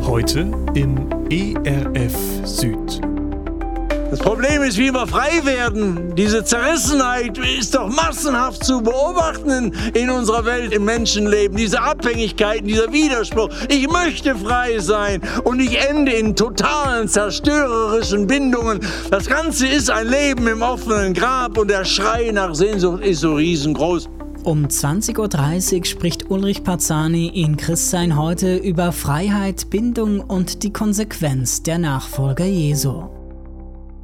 Heute im ERF Süd. Das Problem ist, wie wir frei werden. Diese Zerrissenheit ist doch massenhaft zu beobachten in unserer Welt, im Menschenleben. Diese Abhängigkeiten, dieser Widerspruch. Ich möchte frei sein und ich ende in totalen, zerstörerischen Bindungen. Das Ganze ist ein Leben im offenen Grab und der Schrei nach Sehnsucht ist so riesengroß. Um 20.30 Uhr spricht Ulrich Parzani in Christsein heute über Freiheit, Bindung und die Konsequenz der Nachfolger Jesu.